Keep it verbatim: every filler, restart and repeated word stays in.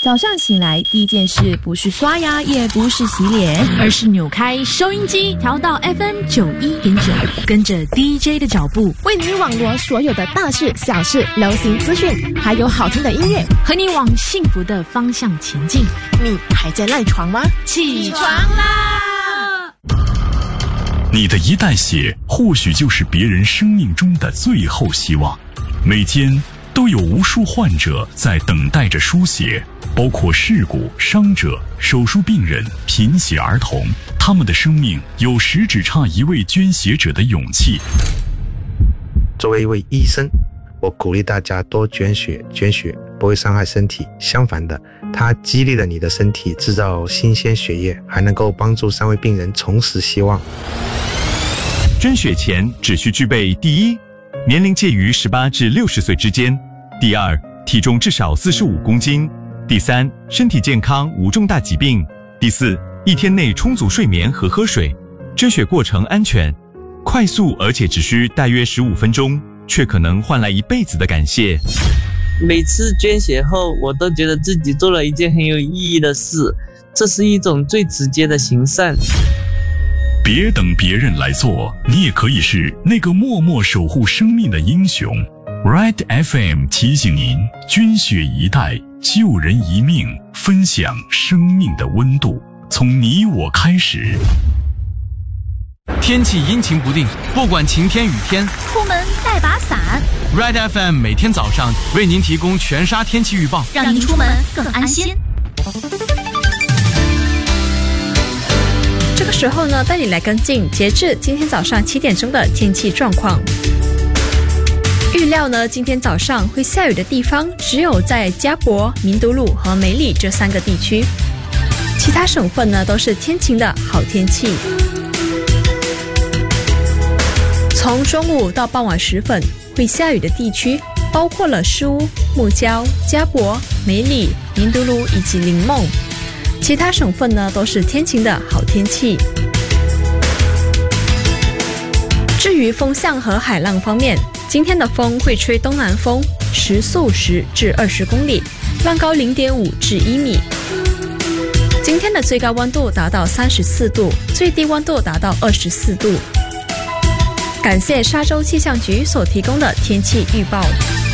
早上醒来第一件事不是刷牙，也不是洗脸， 而是扭开收音机，调到 F M 九一点九，跟着 D J 的脚步， 为你网罗所有的大事小事、流行资讯，还有好听的音乐， 和你往幸福的方向前进。 你还在赖床吗？ 起床啦！ 你的一袋血，或许就是别人生命中的最后希望。每天都有无数患者在等待着输血，包括事故、伤者、手术病人、贫血儿童，他们的生命有时只差一位捐血者的勇气。 作为一位医生，我鼓励大家多捐血，捐血不会伤害身体，相反的，它激励了你的身体制造新鲜血液，还能够帮助三位病人重拾希望。 捐血前只需具备：第一，年龄介于十八至六十岁之间；第二，体重至少四十五公斤；第三，身体健康无重大疾病；第四，一天内充足睡眠和喝水。捐血过程安全、快速，而且只需大约十五分钟，却可能换来一辈子的感谢。 每次捐血后，我都觉得自己做了一件很有意义的事，这是一种最直接的行善。 别等别人来做，你也可以是那个默默守护生命的英雄。Red F M 提醒您：捐血一袋，救人一命，分享生命的温度，从你我开始。 天气阴晴不定，不管晴天雨天， 出门带把伞。 Red F M 每天早上为您提供全沙天气预报， 让您出门更安心。 这个时候呢，带你来跟进截至今天早上七点钟的天气状况。预料呢，今天早上会下雨的地方只有在嘉柏、明都路和梅里这三个地区，其他省份呢都是天晴的好天气。从中午到傍晚时分，会下雨的地区包括了诗屋、木郊、嘉柏、梅里、明都路以及林梦。其他省份呢都是天晴的好天气。至于风向和海浪方面，今天的风会吹东南风，时速十至二十公里，浪高零点五至一米。今天的最高温度达到三十四度，最低温度达到二十四度。感谢沙洲气象局所提供的天气预报。